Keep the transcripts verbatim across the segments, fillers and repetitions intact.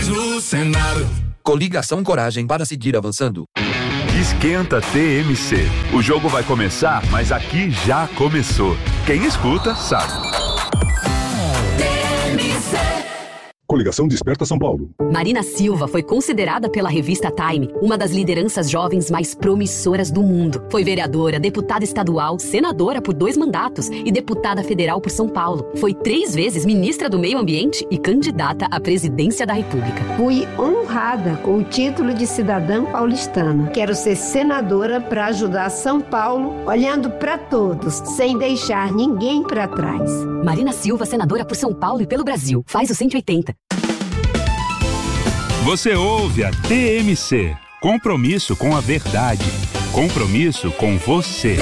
voz do Senado. Coligação Coragem para seguir avançando. Esquenta T M C. O jogo vai começar, mas aqui já começou. Quem escuta, sabe. Coligação Desperta São Paulo. Marina Silva foi considerada pela revista Time uma das lideranças jovens mais promissoras do mundo. Foi vereadora, deputada estadual, senadora por dois mandatos e deputada federal por São Paulo. Foi três vezes ministra do Meio Ambiente e candidata à presidência da República. Fui honrada com o título de cidadã paulistana. Quero ser senadora para ajudar São Paulo, olhando para todos, sem deixar ninguém para trás. Marina Silva, senadora por São Paulo e pelo Brasil. Faz o cento e oitenta. Você ouve a T M C. Compromisso com a verdade. Compromisso com você.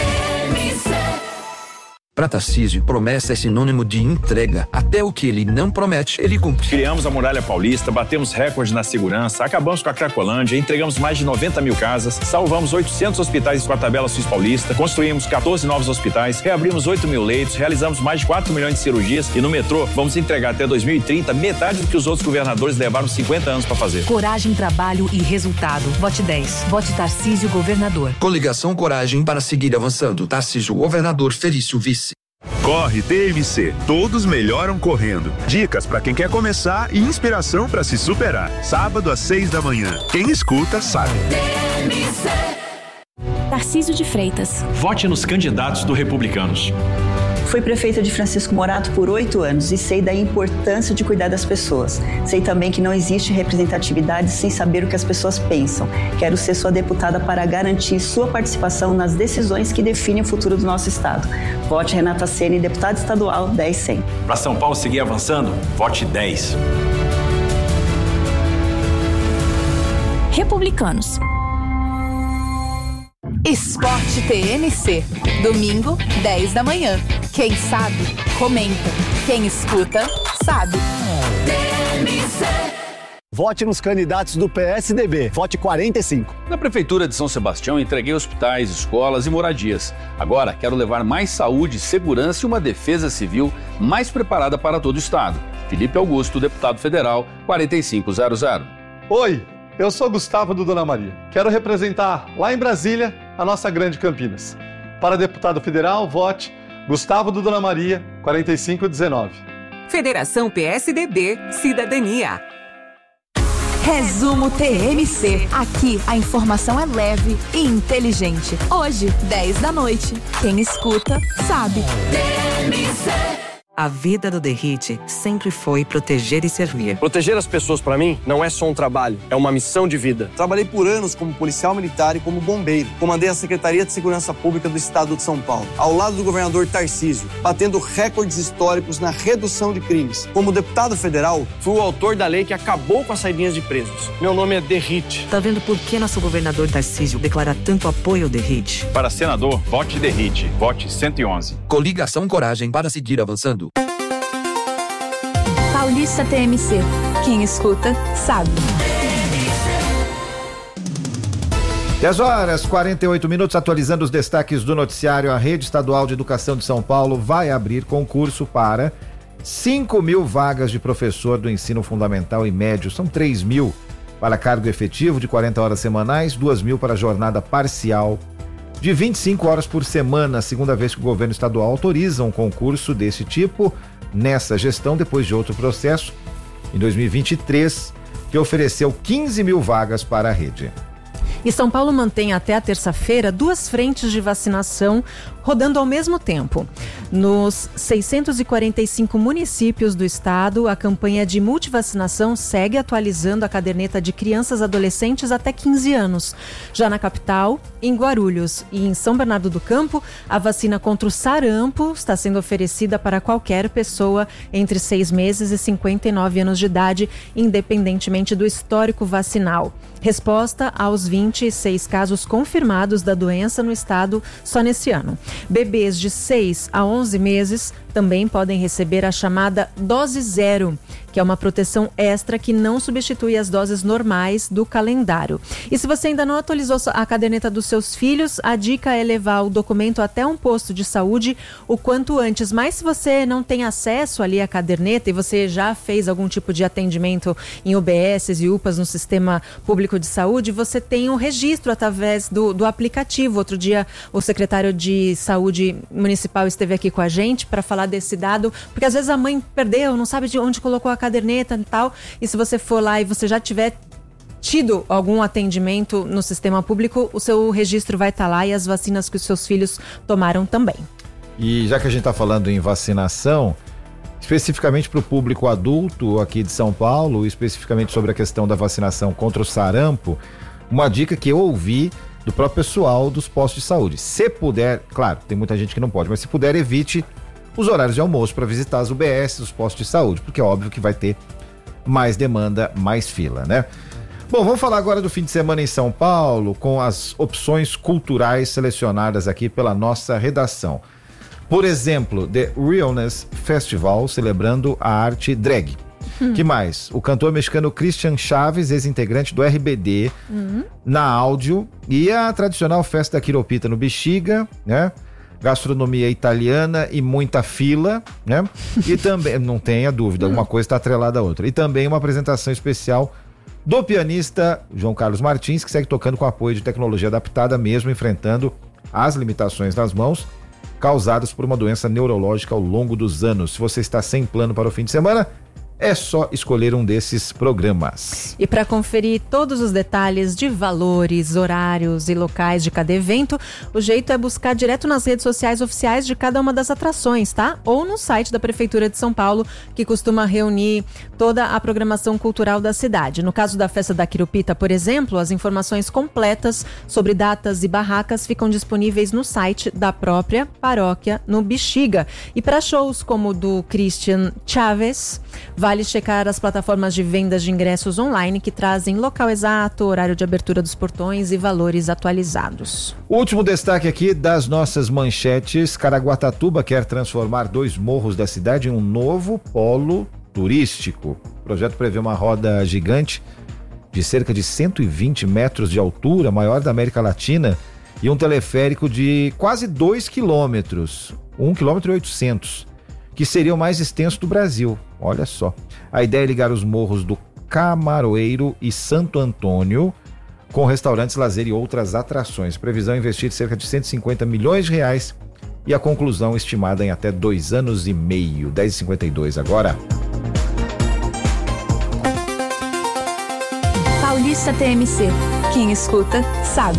Para Tarcísio, promessa é sinônimo de entrega. Até o que ele não promete, ele cumpre. Criamos a Muralha Paulista, batemos recordes na segurança, acabamos com a Cracolândia, entregamos mais de noventa mil casas, salvamos oitocentos hospitais com a tabela Sus Paulista, construímos quatorze novos hospitais, reabrimos oito mil leitos, realizamos mais de quatro milhões de cirurgias e no metrô vamos entregar até dois mil e trinta metade do que os outros governadores levaram cinquenta anos para fazer. Coragem, trabalho e resultado. Vote dez. Vote Tarcísio, governador. Coligação Coragem para seguir avançando. Tarcísio, governador, Felício, vice. Corre T M C, todos melhoram correndo. Dicas para quem quer começar e inspiração para se superar. Sábado às seis da manhã. Quem escuta sabe. Tarcísio de Freitas. Vote nos candidatos do Republicanos. Fui prefeita de Francisco Morato por oito anos e sei da importância de cuidar das pessoas. Sei também que não existe representatividade sem saber o que as pessoas pensam. Quero ser sua deputada para garantir sua participação nas decisões que definem o futuro do nosso estado. Vote Renata Ceni, deputada estadual dez cem. Para São Paulo seguir avançando, vote dez. Republicanos. Esporte T M C. Domingo, dez da manhã. Quem sabe, comenta. Quem escuta, sabe. T M C. Vote nos candidatos do P S D B. Vote quarenta e cinco. Na Prefeitura de São Sebastião, entreguei hospitais, escolas e moradias. Agora, quero levar mais saúde, segurança e uma defesa civil mais preparada para todo o estado. Felipe Augusto, deputado federal, quarenta e cinco zero zero. Oi, eu sou Gustavo do Dona Maria. Quero representar lá em Brasília a nossa grande Campinas. Para deputado federal, vote Gustavo do Dona Maria, quarenta e cinco dezenove. Federação P S D B, Cidadania. Resumo T M C. Aqui a informação é leve e inteligente. Hoje, dez da noite. Quem escuta, sabe. T M C. A vida do Derrite sempre foi proteger e servir. Proteger as pessoas, para mim, não é só um trabalho, é uma missão de vida. Trabalhei por anos como policial militar e como bombeiro. Comandei a Secretaria de Segurança Pública do Estado de São Paulo, ao lado do governador Tarcísio, batendo recordes históricos na redução de crimes. Como deputado federal, fui o autor da lei que acabou com as saidinhas de presos. Meu nome é Derrite. Tá vendo por que nosso governador Tarcísio declara tanto apoio ao Derrite? Para senador, vote Derrite. Vote cento e onze. Coligação Coragem para seguir avançando. Paulista T M C. Quem escuta, sabe. dez horas e quarenta e oito minutos, atualizando os destaques do noticiário. A Rede Estadual de Educação de São Paulo vai abrir concurso para cinco mil vagas de professor do ensino fundamental e médio. São três mil para cargo efetivo de quarenta horas semanais, duas mil para jornada parcial de vinte e cinco horas por semana. Segunda vez que o governo estadual autoriza um concurso desse tipo nessa gestão, depois de outro processo, em dois mil e vinte e três, que ofereceu quinze mil vagas para a rede. E São Paulo mantém até a terça-feira duas frentes de vacinação rodando ao mesmo tempo. Nos seiscentos e quarenta e cinco municípios do estado, a campanha de multivacinação segue atualizando a caderneta de crianças e adolescentes até quinze anos. Já na capital, em Guarulhos e em São Bernardo do Campo, a vacina contra o sarampo está sendo oferecida para qualquer pessoa entre seis meses e cinquenta e nove anos de idade, independentemente do histórico vacinal. Resposta aos vinte e seis casos confirmados da doença no estado só nesse ano. Bebês de seis a onze meses também podem receber a chamada dose zero, que é uma proteção extra que não substitui as doses normais do calendário. E se você ainda não atualizou a caderneta dos seus filhos, a dica é levar o documento até um posto de saúde o quanto antes. Mas se você não tem acesso ali à caderneta e você já fez algum tipo de atendimento em U B S e U P As no Sistema Público de Saúde, você tem um registro através do, do aplicativo. Outro dia o secretário de Saúde Municipal esteve aqui com a gente para falar desse dado, porque às vezes a mãe perdeu, não sabe de onde colocou a caderneta e tal, e se você for lá e você já tiver tido algum atendimento no sistema público, o seu registro vai estar lá e as vacinas que os seus filhos tomaram também. E já que a gente está falando em vacinação, especificamente para o público adulto aqui de São Paulo, especificamente sobre a questão da vacinação contra o sarampo, uma dica que eu ouvi do próprio pessoal dos postos de saúde. Se puder, claro, tem muita gente que não pode, mas se puder, evite os horários de almoço para visitar as U B S, os postos de saúde, porque é óbvio que vai ter mais demanda, mais fila, né? Bom, vamos falar agora do fim de semana em São Paulo, com as opções culturais selecionadas aqui pela nossa redação. Por exemplo, The Realness Festival, celebrando a arte drag. Hum. Que mais? O cantor mexicano Christian Chaves, ex-integrante do R B D, hum. na áudio, e a tradicional festa da Quiropita no Bexiga, né? Gastronomia italiana e muita fila, né? E também, não tenha dúvida, uma coisa está atrelada à outra. E também uma apresentação especial do pianista João Carlos Martins, que segue tocando com apoio de tecnologia adaptada, mesmo enfrentando as limitações nas mãos causadas por uma doença neurológica ao longo dos anos. Se você está sem plano para o fim de semana, é só escolher um desses programas. E para conferir todos os detalhes de valores, horários e locais de cada evento, o jeito é buscar direto nas redes sociais oficiais de cada uma das atrações, tá? Ou no site da Prefeitura de São Paulo, que costuma reunir toda a programação cultural da cidade. No caso da Festa da Quiropita, por exemplo, as informações completas sobre datas e barracas ficam disponíveis no site da própria paróquia no Bexiga. E para shows como o do Christian Chaves, vale checar as plataformas de vendas de ingressos online que trazem local exato, horário de abertura dos portões e valores atualizados. O último destaque aqui das nossas manchetes: Caraguatatuba quer transformar dois morros da cidade em um novo polo turístico. O projeto prevê uma roda gigante de cerca de cento e vinte metros de altura, maior da América Latina, e um teleférico de quase dois quilômetros, um quilômetro e oitocentos, que seria o mais extenso do Brasil. Olha só. A ideia é ligar os morros do Camaroeiro e Santo Antônio com restaurantes, lazer e outras atrações. Previsão é investir cerca de cento e cinquenta milhões de reais e a conclusão estimada em até dois anos e meio. dez e cinquenta e dois agora. Paulista T M C. Quem escuta, sabe.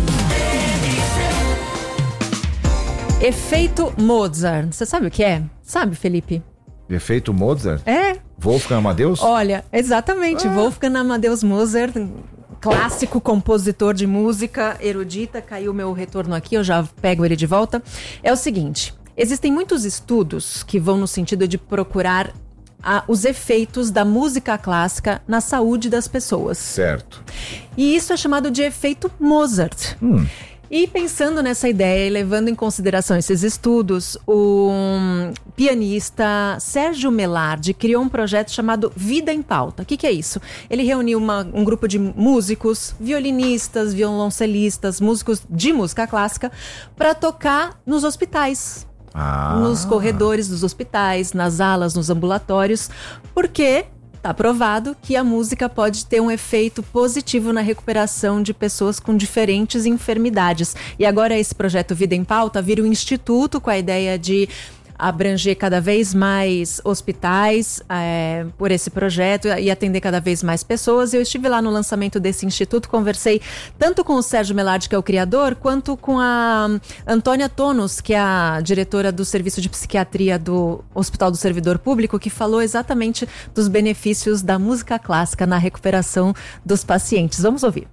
Efeito Mozart. Você sabe o que é? Sabe, Felipe? Efeito Mozart? É. Wolfgang Amadeus? Olha, exatamente. Ah. Wolfgang Amadeus Mozart, clássico compositor de música erudita. Caiu meu retorno aqui, eu já pego ele de volta. É o seguinte, existem muitos estudos que vão no sentido de procurar a, os efeitos da música clássica na saúde das pessoas. Certo. E isso é chamado de efeito Mozart. Hum. E pensando nessa ideia e levando em consideração esses estudos, o pianista Sérgio Melardi criou um projeto chamado Vida em Pauta. O que, que é isso? Ele reuniu uma, um grupo de músicos, violinistas, violoncelistas, músicos de música clássica para tocar nos hospitais. Ah. Nos corredores dos hospitais, nas alas, nos ambulatórios, porque está provado que a música pode ter um efeito positivo na recuperação de pessoas com diferentes enfermidades. E agora esse projeto Vida em Pauta vira um instituto com a ideia de abranger cada vez mais hospitais é, por esse projeto e atender cada vez mais pessoas. Eu estive lá no lançamento desse instituto, conversei tanto com o Sérgio Melardi, que é o criador, quanto com a Antônia Tonos, que é a diretora do Serviço de Psiquiatria do Hospital do Servidor Público, que falou exatamente dos benefícios da música clássica na recuperação dos pacientes. Vamos ouvir.